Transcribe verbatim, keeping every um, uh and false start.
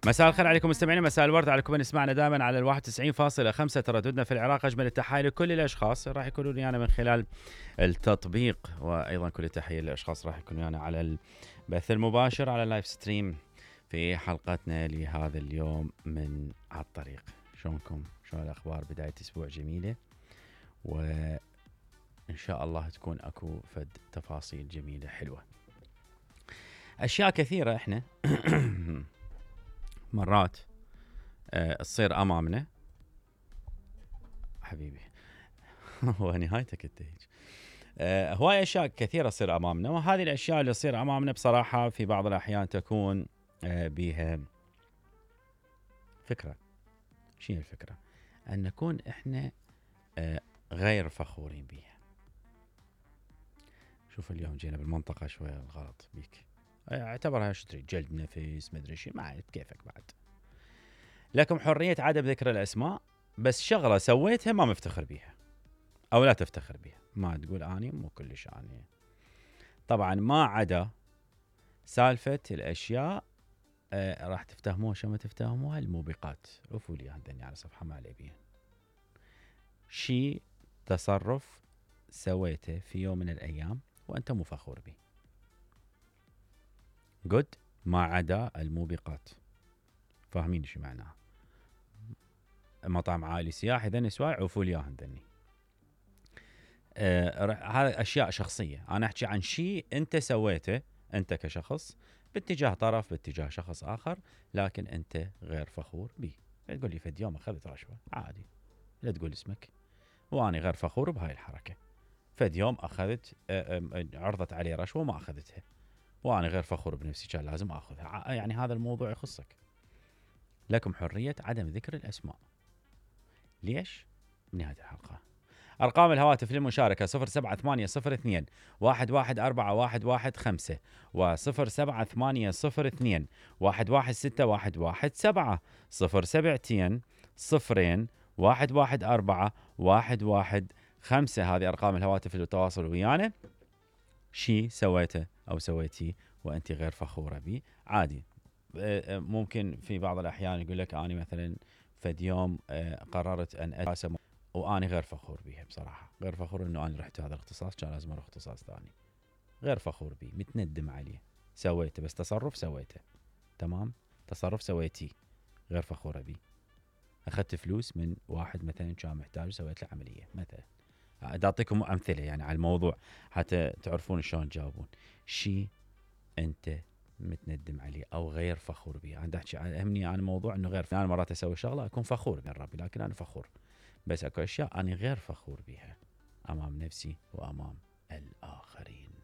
مساء الخير عليكم مستمعينا، مساء الورد عليكم من يسمعنا دائما على الواحد وتسعين فاصلة خمسة ترددنا في العراق. اجمل التحايا لكل الاشخاص راح يكونون ويانا من خلال التطبيق، وايضا كل التحيه للاشخاص راح يكونوا ويانا على البث المباشر على اللايف ستريم في حلقتنا لهذا اليوم من على الطريق. شلونكم؟ شلون الاخبار؟ بدايه اسبوع جميله، وان شاء الله تكون اكو فد تفاصيل جميله حلوه. اشياء كثيره احنا مرات أه تصير امامنا حبيبي هو نهايتك انت هيك. أه هواي اشياء كثيره تصير امامنا، وهذه الاشياء اللي تصير امامنا بصراحه في بعض الاحيان تكون أه بها فكره. شنو الفكره؟ ان نكون احنا أه غير فخورين بها. شوف اليوم جينا بالمنطقه شويه الغلط بيك، اعتبرها شو تريد، جلد نفس مدري شيء، ما عارف كيفك بعد. لكم حريه عدم ذكر الاسماء، بس شغله سويتها ما مفتخر بيها او لا تفتخر بها، ما تقول اني مو كلش اني. طبعا ما عدا سالفه الاشياء آه راح تفتهموها شو ما تفتهموها، الموبقات. عفوا لي عندني على صفحه ما علي بيها. شي تصرف سويته في يوم من الايام وانت مو فخور به، جود، ما عدا الموبقات. فاهمين شو معناها؟ مطعم عائلي سياحي ذني سواي عفوا لي عندني. آه هذا اشياء شخصيه، انا احكي عن شيء انت سويته انت كشخص باتجاه طرف باتجاه شخص اخر، لكن انت غير فخور به. تقول لي فد يوم اخذت رشوه، عادي، لا تقول اسمك، واني غير فخور بهاي الحركه. فد يوم اخذت آه عرضت علي رشوه ما اخذتها، وانا غير فخور بنفسي، كان لازم اخذها. يعني هذا الموضوع يخصك. لكم حريه عدم ذكر الاسماء. ليش؟ بنهايه الحلقه. أرقام الهواتف للمشاركة صفر سبعة ثمانية صفر اثنين واحد واحد أربعة واحد واحد خمسة وصفر سبعة ثمانية صفر اثنين واحد واحد ستة واحد واحد سبعة صفر سبعتين صفرين واحد واحد أربعة واحد واحد خمسة. هذه أرقام الهواتف للتواصل ويانا. شي سويته أو سويتي وأنت غير فخورة بي، عادي. ممكن في بعض الأحيان يقول لك أنا مثلا فد يوم قررت أن أتقاسم واني غير فخور بيها، بصراحه غير فخور انه انا رحت هذا الاختصاص، كان لازم اروح اختصاص ثاني. غير فخور بيه، متندم عليه، سويته بس تصرف سويته، تمام، تصرف سويتي غير فخوره بيه. اخذت فلوس من واحد مثلا كان محتاج وسويت له عمليه مثلا. دا اعطيكم امثله يعني على الموضوع حتى تعرفون شلون تجاوبون. شيء انت متندم عليه او غير فخور به. انا احكي اهمني عن موضوع انه غير، انا مرات اسوي شغله اكون فخور من ربي لكن انا فخور، بس اكو اشياء انا غير فخور بها امام نفسي وامام الاخرين.